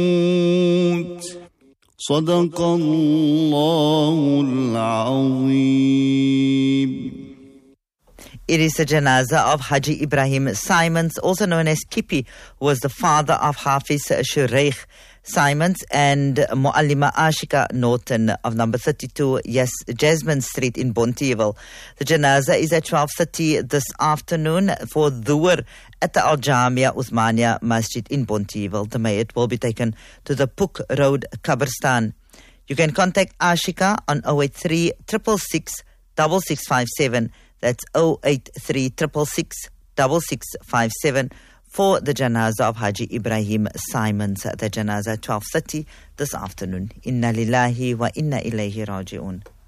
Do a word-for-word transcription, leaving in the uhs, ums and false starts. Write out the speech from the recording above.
صدق الله العظيم. It is the janazah of Haji Ibrahim Simons, also known as Kippy, who was the father of Hafiz Shuraikh Simons and Muallima Ashika Norton of number thirty-two yes, Jasmine Street in Bonteheuwel. The janazah is at twelve thirty this afternoon for Dhuhr at the Al Jamia Uthmania Masjid in Bonteheuwel. The mayat will be taken to the Puk Road Qabristan. You can contact Ashika on oh eight three, six six six, six six five seven. That's oh eight three, six six six, six six five seven for the janazah of Haji Ibrahim Simons. The janazah twelve thirty this afternoon. Inna lillahi wa inna ilayhi raji'un.